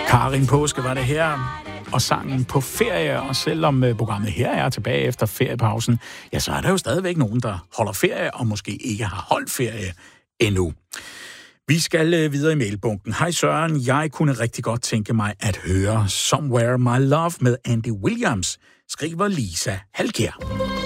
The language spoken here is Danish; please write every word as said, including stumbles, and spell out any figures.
Karin Påske var det her, og sangen På ferie, og selvom programmet her er tilbage efter feriepausen, ja, så er der jo stadigvæk nogen, der holder ferie, og måske ikke har holdt ferie endnu. Vi skal videre i mailbunken. Hej Søren, jeg kunne rigtig godt tænke mig at høre Somewhere My Love med Andy Williams, skriver Lisa Halkjær.